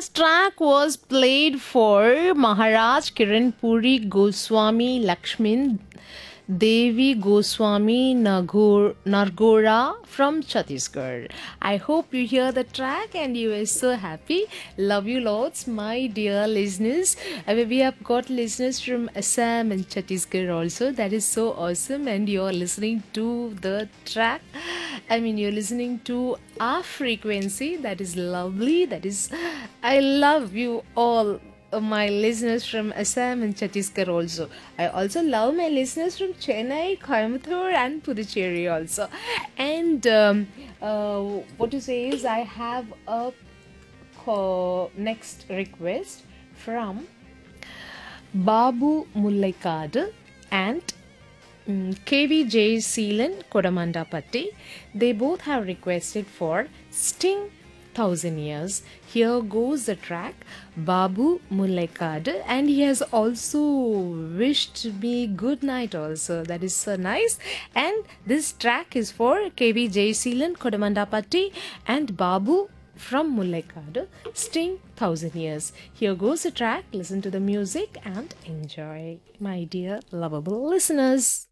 Track was played for Maharaj Kiran Puri Goswami Lakshmin Devi Goswami Nargora from Chhattisgarh. I hope you hear the track and you are so happy. Love you lots, my dear listeners. We have got listeners from Assam and Chhattisgarh also. That is so awesome. And you are listening to the track. You're listening to our frequency. That is lovely. I love you all, my listeners from Assam and Chhattisgarh also. I also love my listeners from Chennai, Coimbatore, and Puducherry also. And what to say is, I have a next request from Babu Mullaikadu and KVJ Seelan Kodamandapatti. They both have requested for Sting 1000 Years. Here goes the track, Babu Mullaikadu, and he has also wished me good night also. That is so nice. And this track is for KVJ Seelan Kodamandapatti and Babu from Mullaikadu, Sting 1000 Years. Here goes the track. Listen to the music and enjoy, my dear lovable listeners.